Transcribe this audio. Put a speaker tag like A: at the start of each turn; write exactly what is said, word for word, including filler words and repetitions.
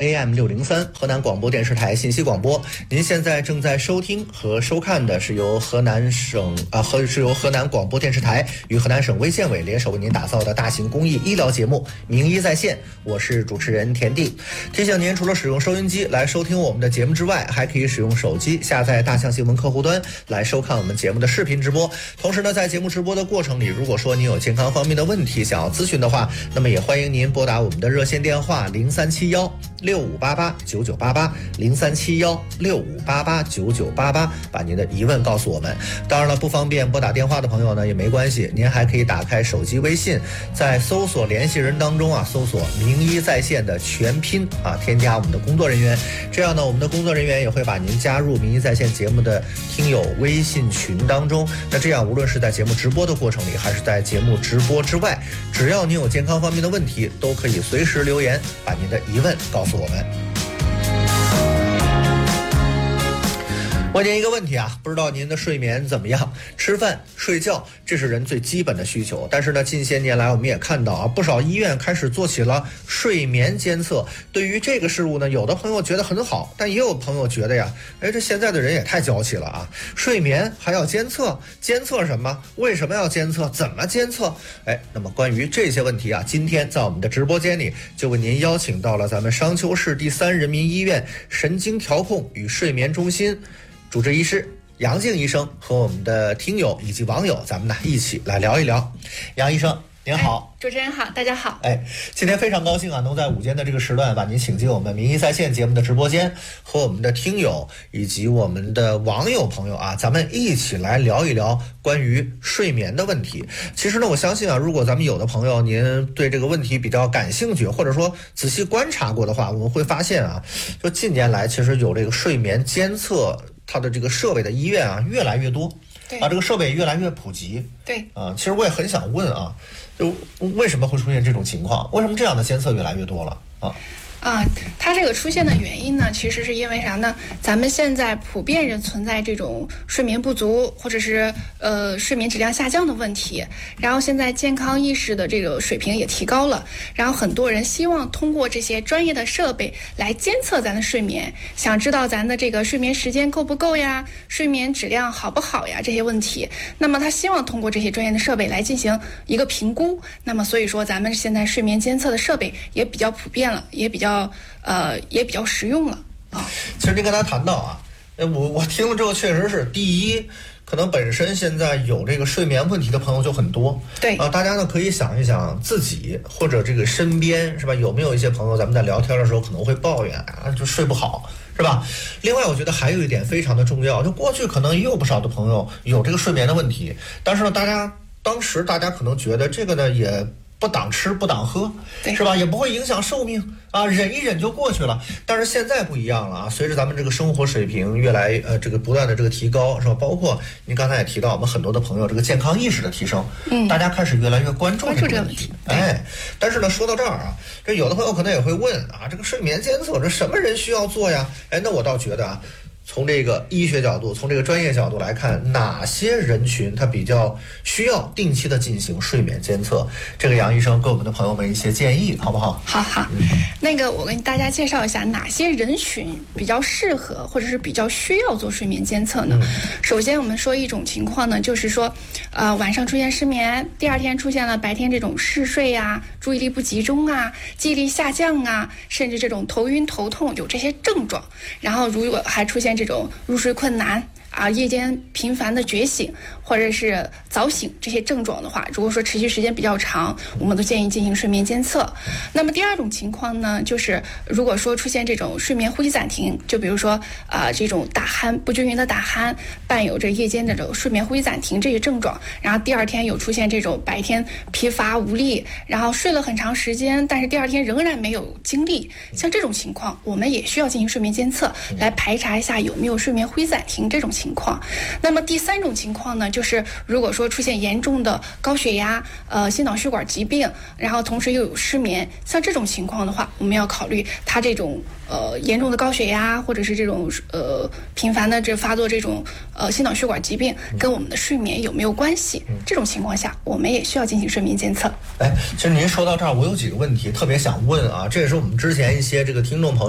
A: A M 六零三，河南广播电视台信息广播。您现在正在收听和收看的是由河南省啊和是由河南广播电视台与河南省卫健委联手为您打造的大型公益医疗节目《名医在线》，我是主持人田地。提醒您，除了使用收音机来收听我们的节目之外，还可以使用手机下载大象新闻客户端来收看我们节目的视频直播。同时呢，在节目直播的过程里，如果说您有健康方面的问题想要咨询的话，那么也欢迎您拨打我们的热线电话零三七幺六五八八九九八八零三七幺六五八八九九八八，把您的疑问告诉我们。当然了，不方便拨打电话的朋友呢也没关系，您还可以打开手机微信，在搜索联系人当中啊，搜索名医在线的全拼啊，添加我们的工作人员，这样呢，我们的工作人员也会把您加入名医在线节目的听友微信群当中。那这样，无论是在节目直播的过程里，还是在节目直播之外，只要您有健康方面的问题，都可以随时留言，把您的疑问告诉我们。问您一个问题啊，不知道您的睡眠怎么样？吃饭、睡觉，这是人最基本的需求。但是呢，近些年来我们也看到啊，不少医院开始做起了睡眠监测。对于这个事物呢，有的朋友觉得很好，但也有朋友觉得呀，哎，这现在的人也太娇气了啊！睡眠还要监测？监测什么？为什么要监测？怎么监测？哎，那么关于这些问题啊，今天在我们的直播间里就为您邀请到了咱们商丘市第三人民医院神经调控与睡眠中心主治医师杨静医生和我们的听友以及网友，咱们呢一起来聊一聊。杨医生您好。
B: 哎，主持人好，大家好。
A: 哎，今天非常高兴啊，能在午间的这个时段把您请进我们名医在线节目的直播间，和我们的听友以及我们的网友朋友啊，咱们一起来聊一聊关于睡眠的问题。其实呢，我相信啊，如果咱们有的朋友您对这个问题比较感兴趣，或者说仔细观察过的话，我们会发现啊，就近年来其实有这个睡眠监测它的这个设备的医院啊越来越多，啊，这个设备越来越普及。
B: 对
A: 啊，其实我也很想问啊，就为什么会出现这种情况？为什么这样的监测越来越多了啊？
B: 啊，它这个出现的原因呢，其实是因为啥呢？咱们现在普遍是存在这种睡眠不足，或者是呃睡眠质量下降的问题。然后现在健康意识的这个水平也提高了，然后很多人希望通过这些专业的设备来监测咱的睡眠，想知道咱的这个睡眠时间够不够呀，睡眠质量好不好呀，这些问题。那么他希望通过这些专业的设备来进行一个评估。那么所以说，咱们现在睡眠监测的设备也比较普遍了，也比较。呃，也比较实用了啊。
A: 其实您刚才谈到啊，我我听了之后，确实是第一，可能本身现在有这个睡眠问题的朋友就很多。
B: 对
A: 啊，大家呢可以想一想自己或者这个身边是吧，有没有一些朋友，咱们在聊天的时候可能会抱怨啊，就睡不好。是吧？另外，我觉得还有一点非常的重要，就过去可能也有不少的朋友有这个睡眠的问题，但是呢，大家当时大家可能觉得这个呢也不挡吃不挡喝，是吧？也不会影响寿命啊，忍一忍就过去了。但是现在不一样了啊，随着咱们这个生活水平越来呃这个不断的这个提高，是吧？包括您刚才也提到，我们很多的朋友这个健康意识的提升，嗯，大家开始越来越关注这个问题。哎，但是呢，说到这儿啊，这有的朋友可能也会问啊，这个睡眠监测这什么人需要做呀？哎，那我倒觉得啊，从这个医学角度，从这个专业角度来看，哪些人群他比较需要定期的进行睡眠监测？这个杨医生给我们的朋友们一些建议，好不好？
B: 好好，嗯、那个我跟大家介绍一下哪些人群比较适合，或者是比较需要做睡眠监测呢？嗯、首先，我们说一种情况呢，就是说，呃，晚上出现失眠，第二天出现了白天这种嗜睡啊、注意力不集中啊、记忆力下降啊，甚至这种头晕头痛，有这些症状。然后，如果还出现这种入睡困难啊，夜间频繁的觉醒或者是早醒这些症状的话，如果说持续时间比较长，我们都建议进行睡眠监测。那么第二种情况呢，就是如果说出现这种睡眠呼吸暂停，就比如说啊、呃、这种打鼾不均匀的打鼾，伴有着夜间的这种睡眠呼吸暂停这些症状，然后第二天有出现这种白天疲乏无力，然后睡了很长时间，但是第二天仍然没有精力，像这种情况，我们也需要进行睡眠监测，来排查一下有没有睡眠呼吸暂停这种情况。那么第三种情况呢，就是如果说出现严重的高血压、呃心脑血管疾病，然后同时又有失眠，像这种情况的话，我们要考虑他这种呃严重的高血压，或者是这种呃频繁的这发作这种呃心脑血管疾病跟我们的睡眠有没有关系？这种情况下，我们也需要进行睡眠监测。
A: 哎，其实您说到这儿，我有几个问题特别想问啊，这也是我们之前一些这个听众朋友